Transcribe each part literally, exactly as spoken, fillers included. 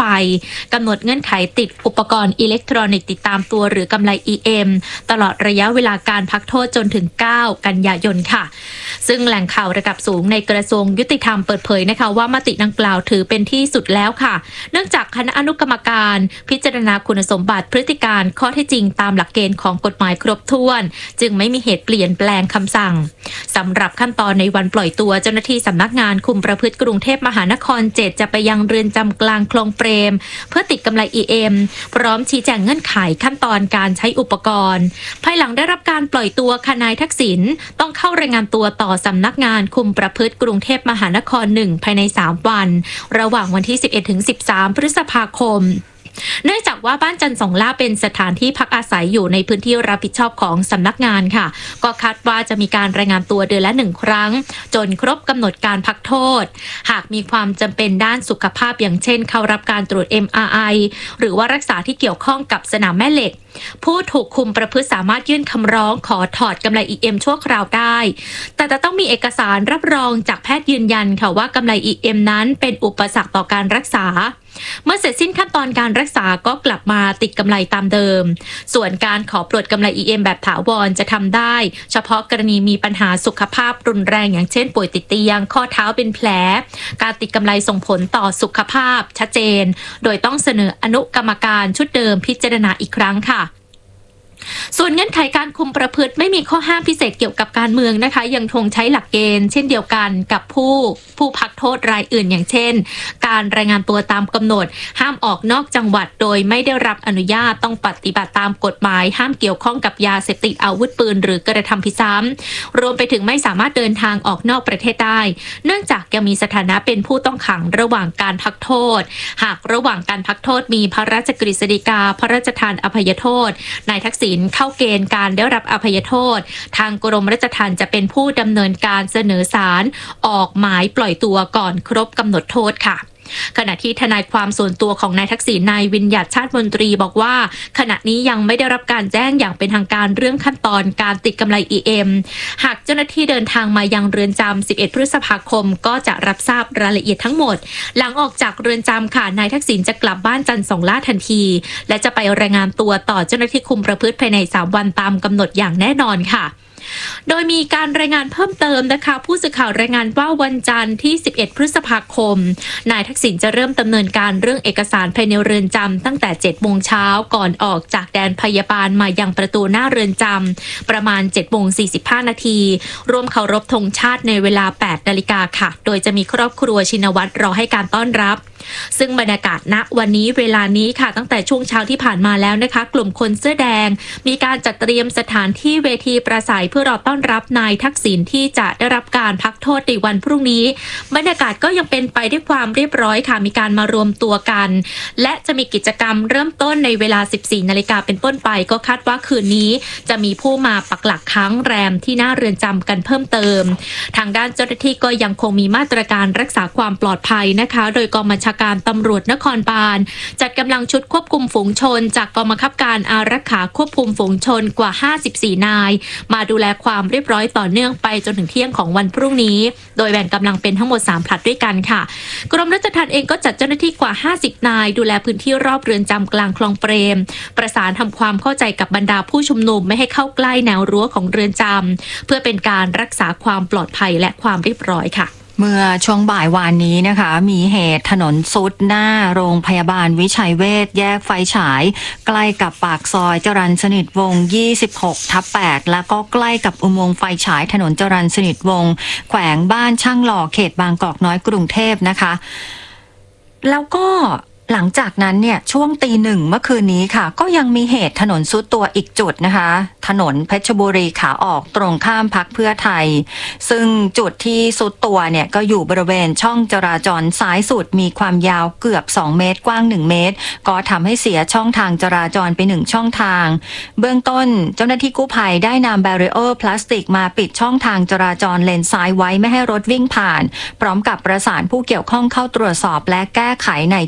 กำหนดเงื่อนไขติดอุปกรณ์อิเล็กทรอนิกส์ติดตามตัวหรือกำไร อี เอ็ม ตลอดระยะเวลาการพักโทษจนถึงเก้ากันยายนค่ะซึ่งแหล่งข่าวระดับสูงในกระทรวงยุติธรรมเปิดเผยนะคะว่ามติดังกล่าวถือเป็นที่สุดแล้วค่ะเนื่องจากคณะอนุกรรมการพิจารณาคุณสมบัติพฤติการข้อเท็จจริงตามหลักเกณฑ์ของกฎหมายครบถ้วนจึงไม่มีเหตุเปลี่ยนแปลงคำสั่งสำหรับขั้นตอนในวันปล่อยตัวเจ้าหน้าที่สำนักงานคุมประพฤติกรุงเทพมหานครเจ็ดจะไปยังเรือนจำกลางคลองเปรมเพื่อติดกำไร อี เอ็ม พร้อมชี้แจงเงื่อนไขขั้นตอนการใช้อุปกรณ์ภายหลังได้รับการปล่อยตัวนายทักษิณต้องเข้ารายงานตัวต่อสำนักงานคุมประพฤติกรุงเทพมหานครหนึ่งภายในสามวันระหว่างวันที่ สิบเอ็ดถึงสิบสาม พฤษภาคมเนื่องจากว่าบ้านจันทร์สองล่าเป็นสถานที่พักอาศัยอยู่ในพื้นที่รับผิดชอบของสำนักงานค่ะก็คาดว่าจะมีการรายงานตัวเดือนละหนึ่งครั้งจนครบกำหนดการพักโทษหากมีความจำเป็นด้านสุขภาพอย่างเช่นเข้ารับการตรวจ เอ็ม อาร์ ไอ หรือว่ารักษาที่เกี่ยวข้องกับสนามแม่เหล็กผู้ถูกคุมประพฤติสามารถยื่นคำร้องขอถอดกำไร อี เอ็ม ชั่วคราวได้แต่จะต้องมีเอกสารรับรองจากแพทย์ยืนยันค่ะว่ากำไร อี เอ็ม นั้นเป็นอุปสรรคต่อการรักษาเมื่อเสร็จสิ้นขั้นตอนการรักษาก็กลับมาติดกำไรตามเดิมส่วนการขอปลดกำไร อี เอ็ม แบบถาวรจะทำได้เฉพาะกรณีมีปัญหาสุขภาพรุนแรงอย่างเช่นป่วยติดเตียงข้อเท้าเป็นแผลการติดกำไรส่งผลต่อสุขภาพชัดเจนโดยต้องเสนออนุกรรมการชุดเดิมพิจารณาอีกครั้งค่ะส่วนเงื่อนไขการคุมประพฤติไม่มีข้อห้ามพิเศษเกี่ยวกับการเมืองนะคะยังคงใช้หลักเกณฑ์เช่นเดียวกันกับผู้ผู้พักโทษรายอื่นอย่างเช่นการรายงานตัวตามกำหนดห้ามออกนอกจังหวัดโดยไม่ได้รับอนุญาตต้องปฏิบัติตามกฎหมายห้ามเกี่ยวข้องกับยาเสพติดอาวุธปืนหรือกระทำผิดซ้ำรวมไปถึงไม่สามารถเดินทางออกนอกประเทศได้เนื่องจากยังมีสถานะเป็นผู้ต้องขังระหว่างการพักโทษหากระหว่างการพักโทษมีพระราชกฤษฎีกาพระราชทานอภัยโทษนายทักษิณเข้าเกณฑ์การได้รับอภัยโทษทางกรมราชทัณฑ์จะเป็นผู้ดำเนินการเสนอศาลออกหมายปล่อยตัวก่อนครบกำหนดโทษค่ะขณะที่ทนายความส่วนตัวของนายทักษิณนายวิญญัติชาติมนตรีบอกว่าขณะนี้ยังไม่ได้รับการแจ้งอย่างเป็นทางการเรื่องขั้นตอนการติดกำไร อี เอ็ม หากเจ้าหน้าที่เดินทางมายังเรือนจำสิบเอ็ดพฤษภาคมก็จะรับทราบรายละเอียดทั้งหมดหลังออกจากเรือนจำค่ะนายทักษิณจะกลับบ้านจันทร์สองล่าทันทีและจะไปรายงานตัวต่อเจ้าหน้าที่คุมประพฤติภายในสามวันตามกำหนดอย่างแน่นอนค่ะโดยมีการรายงานเพิ่มเติมนะคะผู้สื่อข่าวรายงานว่าวันจันทร์ที่สิบเอ็ดพฤษภาคมนายทักษิณจะเริ่มดำเนินการเรื่องเอกสารภายในเรือนจำตั้งแต่เจ็ดโมงเช้าก่อนออกจากแดนพยาบาลมายังประตูหน้าเรือนจำประมาณเจ็ดโมงสี่สิบห้านาทีร่วมเคารพธงชาติในเวลาแปดนาฬิกาค่ะโดยจะมีครอบครัวชินวัตรรอให้การต้อนรับซึ่งบรรยากาศณวันนี้เวลานี้ค่ะตั้งแต่ช่วงเช้าที่ผ่านมาแล้วนะคะกลุ่มคนเสื้อแดงมีการจัดเตรียมสถานที่เวทีปราศัยเพื่อรอต้อนรับนายทักษิณที่จะได้รับการพักโทษในวันพรุ่งนี้บรรยากาศก็ยังเป็นไปด้วยความเรียบร้อยค่ะมีการมารวมตัวกันและจะมีกิจกรรมเริ่มต้นในเวลา สิบสี่นาฬิกาเป็นต้นไปก็คาดว่าคืนนี้จะมีผู้มาปักหลักค้างแรมที่หน้าเรือนจำกันเพิ่มเติมทางด้านเจ้าหน้าที่ก็ยังคงมีมาตรการรักษาความปลอดภัยนะคะโดยกองบัญชาการตำรวจนครบาลจัดกำลังชุดควบคุมฝูงชนจากกองบังคับการอารักขาควบคุมฝูงชนกว่าห้าสิบสี่นายมาดูแลความเรียบร้อยต่อเนื่องไปจนถึงเที่ยงของวันพรุ่งนี้โดยแบ่งกำลังเป็นทั้งหมดสามผลัดด้วยกันค่ะกรมราชทัณฑ์เองก็จัดเจ้าหน้าที่กว่าห้าสิบนายดูแลพื้นที่รอบเรือนจำกลางคลองเปรมประสานทำความเข้าใจกับบรรดาผู้ชุมนุมไม่ให้เข้าใกล้แนวรั้วของเรือนจำเพื่อเป็นการรักษาความปลอดภัยและความเรียบร้อยค่ะเมื่อช่วงบ่ายวานนี้นะคะมีเหตุถนนซุดหน้าโรงพยาบาลวิชัยเวชแยกไฟฉายใกล้กับปากซอยจรัญสนิทวงศ์ ยี่สิบหกทับแปด แล้วก็ใกล้กับอุโมงค์ไฟฉายถนนจรัญสนิทวงศ์แขวงบ้านช่างหล่อเขตบางกอกน้อยกรุงเทพนะคะแล้วก็หลังจากนั้นเนี่ยช่วงตีหนึ่งเมื่อคืนนี้ค่ะก็ยังมีเหตุถนนซุดตัวอีกจุดนะคะถนนเพชรบุรีขาออกตรงข้ามพรรคเพื่อไทยซึ่งจุดที่ซุดตัวเนี่ยก็อยู่บริเวณช่องจราจรซ้ายสุดมีความยาวเกือบสองเมตรกว้างหนึ่งเมตรก็ทำให้เสียช่องทางจราจรไปหนึ่งช่องทางเบื้องต้นเจ้าหน้าที่กู้ภัยได้นำแบรีเออร์พลาสติกมาปิดช่องทางจราจรเลนซ้ายไว้ไม่ให้รถวิ่งผ่านพร้อมกับประสานผู้เกี่ยวข้องเข้าตรวจสอบและแก้ไขในช่วงเช้า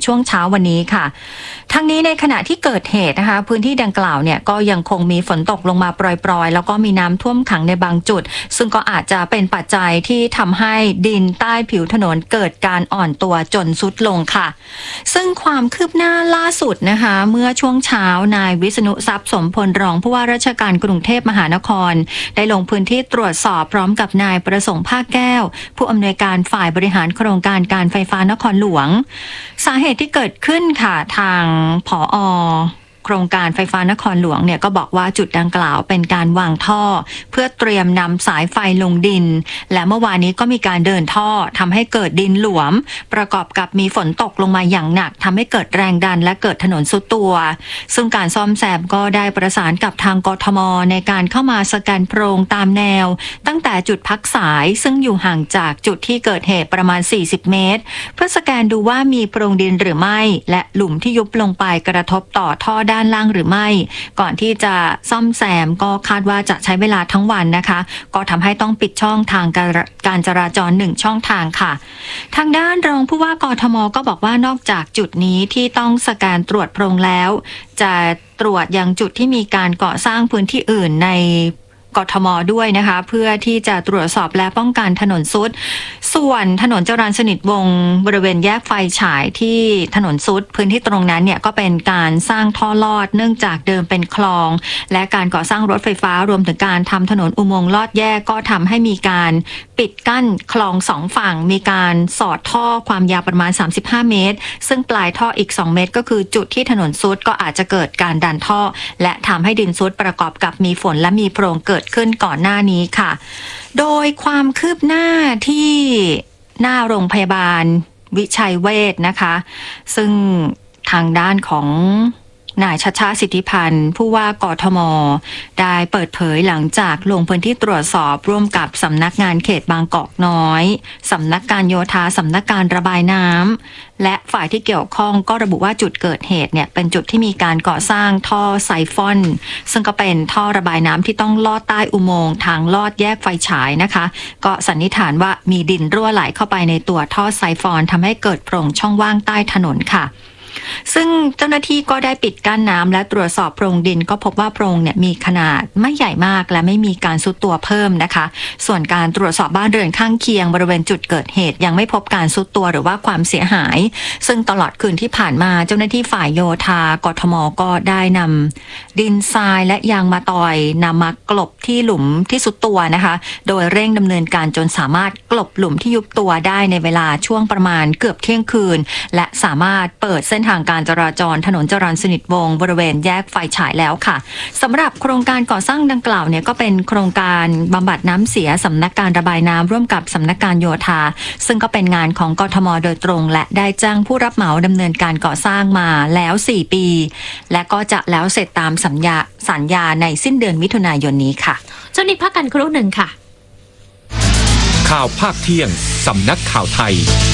วันนี้ค่ะทั้งนี้ในขณะที่เกิดเหตุนะคะพื้นที่ดังกล่าวเนี่ยก็ยังคงมีฝนตกลงมาปรอยๆแล้วก็มีน้ำท่วมขังในบางจุดซึ่งก็อาจจะเป็นปัจจัยที่ทำให้ดินใต้ผิวถนนเกิดการอ่อนตัวจนทรุดลงค่ะซึ่งความคืบหน้าล่าสุดนะคะเมื่อช่วงเช้านายวิษณุทรัพย์สมพลรองผู้ว่าราชการกรุงเทพมหานครได้ลงพื้นที่ตรวจสอบพร้อมกับนายประสงค์ภาคแก้วผู้อำนวยการฝ่ายบริหารโครงการการไฟฟ้านครหลวงสาเหตุที่เกิดขึ้นค่ะทางผอ.โครงการไฟฟ้านครหลวงเนี่ยก็บอกว่าจุดดังกล่าวเป็นการวางท่อเพื่อเตรียมนำสายไฟลงดินและเมื่อวานนี้ก็มีการเดินท่อทำให้เกิดดินหลวมประกอบกับมีฝนตกลงมาอย่างหนักทำให้เกิดแรงดันและเกิดถนนซุดตัวซึ่งการซ่อมแซมก็ได้ประสานกับทางกทมในการเข้ามาสแกนโพรงตามแนวตั้งแต่จุดพักสายซึ่งอยู่ห่างจากจุดที่เกิดเหตุประมาณสี่สิบเมตรเพื่อสแกนดูว่ามีโพรงดินหรือไม่และหลุมที่ยุบลงไปกระทบต่อท่อด้านด้านล่างหรือไม่ก่อนที่จะซ่อมแซมก็คาดว่าจะใช้เวลาทั้งวันนะคะก็ทำให้ต้องปิดช่องทางการจราจรหนึ่งช่องทางค่ะทางด้านรองผู้ว่ากทมก็บอกว่านอกจากจุดนี้ที่ต้องสแกนตรวจโพรงแล้วจะตรวจยังจุดที่มีการก่อสร้างพื้นที่อื่นในกทมด้วยนะคะเพื่อที่จะตรวจสอบและป้องกันถนนซุดส่วนถนนจรัญสนิทวงศ์บริเวณแยกไฟฉายที่ถนนซุดพื้นที่ตรงนั้นเนี่ยก็เป็นการสร้างท่อลอดเนื่องจากเดิมเป็นคลองและการก่อสร้างรถไฟฟ้ารวมถึงการทำถนนอุโมงค์ลอดแยกก็ทำให้มีการปิดกั้นคลองสองฝั่งมีการสอดท่อความยาวประมาณสามสิบห้าเมตรซึ่งปลายท่ออีกสองเมตรก็คือจุดที่ถนนซุดก็อาจจะเกิดการดันท่อและทำให้ดินซุดประกอบกับมีฝนและมีโพรงเกิดขึ้นก่อนหน้านี้ค่ะโดยความคืบหน้าที่หน้าโรงพยาบาลวิชัยเวชนะคะซึ่งทางด้านของนายชัชชาติสิทธิพันธ์ผู้ว่ากทมได้เปิดเผยหลังจากลงพื้นที่ตรวจสอบร่วมกับสำนักงานเขตบางกอกน้อยสำนักการโยธาสำนักการระบายน้ำและฝ่ายที่เกี่ยวข้องก็ระบุว่าจุดเกิดเหตุเนี่ยเป็นจุดที่มีการก่อสร้างท่อไซฟอนซึ่งก็เป็นท่อระบายน้ำที่ต้องลอดใต้อุโมงค์ทางลอดแยกไฟฉายนะคะก็สันนิษฐานว่ามีดินรั่วไหลเข้าไปในตัวท่อไซฟอนทำให้เกิดโพรงช่องว่างใต้ถนนค่ะซึ่งเจ้าหน้าที่ก็ได้ปิดกั้นน้ำและตรวจสอบโพรงดินก็พบว่าโพรงเนี่ยมีขนาดไม่ใหญ่มากและไม่มีการซุดตัวเพิ่มนะคะส่วนการตรวจสอบบ้านเรือนข้างเคียงบริเวณจุดเกิดเหตุยังไม่พบการซุดตัวหรือว่าความเสียหายซึ่งตลอดคืนที่ผ่านมาเจ้าหน้าที่ฝ่ายโยธากทมก็ได้นำดินทรายและยางมะตอยนำมากลบที่หลุมที่ซุดตัวนะคะโดยเร่งดำเนินการจนสามารถกลบหลุมที่ยุบตัวได้ในเวลาช่วงประมาณเกือบเที่ยงคืนและสามารถเปิดเส้นทางการจราจรถนนจรัญสนิทวงศ์บริเวณแยกไฟฉายแล้วค่ะสำหรับโครงการก่อสร้างดังกล่าวเนี่ยก็เป็นโครงการบำบัดน้ำเสียสำนักการระบายน้ำร่วมกับสำนักการโยธาซึ่งก็เป็นงานของกทมโดยตรงและได้จ้างผู้รับเหมาดำเนินการก่อสร้างมาแล้วสี่ปีและก็จะแล้วเสร็จตามสัญญาสัญญาในสิ้นเดือนมิถุนายนนี้ค่ะช่วงนี้พักกันครู่หนึ่งค่ะข่าวภาคเที่ยงสำนักข่าวไทย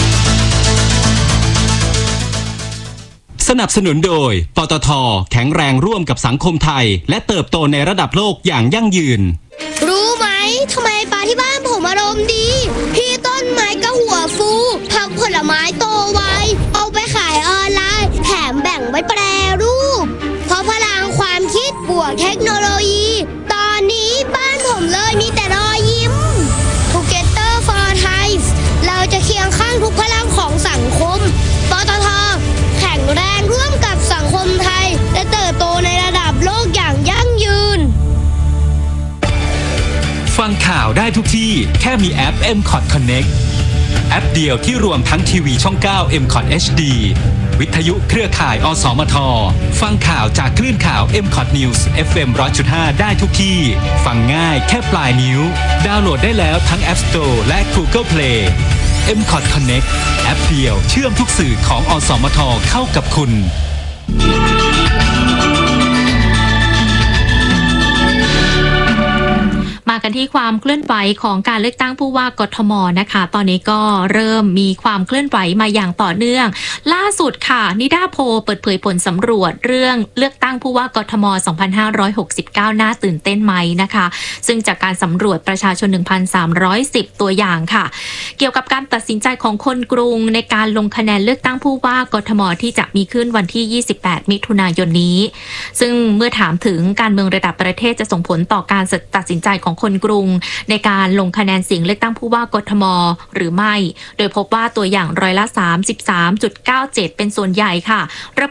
สนับสนุนโดยปตท.แข็งแรงร่วมกับสังคมไทยและเติบโตในระดับโลกอย่างยั่งยืนรู้ไหมทำไมปลาที่บ้านผมอารมณ์ดีพี่ต้นไม้ก็หัวฟูผักผลไม้โตไวเอาไปขายออนไลน์แถมแบ่งไว้แปรรูปเพราะพลังความคิดบวกเทคโนโลยีตอนนี้บ้านผมเลยมีแต่รอยยิ้ม Together for Thai เราจะเคียงข้างทุกพลังของสังคมปตท.แข็งแรงร่วมกับสังคมไทยและเติบโตในระดับโลกอย่างยั่งยืนฟังข่าวได้ทุกที่แค่มีแอป เอ็ม คอท Connect แอปเดียวที่รวมทั้งทีวีช่องเก้า เอ็ม คอท เอช ดี วิทยุเครือข่ายอสมทฟังข่าวจากคลื่นข่าว เอ็ม คอท News เอฟ เอ็ม หนึ่งร้อยจุดห้า ได้ทุกที่ฟังง่ายแค่ปลายนิ้วดาวน์โหลดได้แล้วทั้ง App Store และ Google Play เอ็ม คอท Connect แอปเดียวเชื่อมทุกสื่อของอสมทเข้ากับคุณมามากันที่ความเคลื่อนไหวของการเลือกตั้งผู้ว่ากทมนะคะตอนนี้ก็เริ่มมีความเคลื่อนไหวมาอย่างต่อเนื่องล่าสุดค่ะนิดาโพลเปิดเผยผลสำรวจเรื่องเลือกตั้งผู้ว่ากทม สองพันห้าร้อยหกสิบเก้า น่าตื่นเต้นไหมนะคะซึ่งจากการสำรวจประชาชน หนึ่งพันสามร้อยสิบ ตัวอย่างค่ะเกี่ยวกับการตัดสินใจของคนกรุงในการลงคะแนนเลือกตั้งผู้ว่ากทมที่จะมีขึ้นวันที่ ยี่สิบแปด มิถุนายนนี้ซึ่งเมื่อถามถึงการเมืองระดับประเทศจะส่งผลต่อการตัดสินใจของคนกรุงในการลงคะแนนเสียงเลือกตั้งผู้ว่ากทมหรือไม่โดยพบว่าตัวอย่างร้อยละ สามสิบสามจุดเก้าเจ็ด เป็นส่วนใหญ่ค่ะระ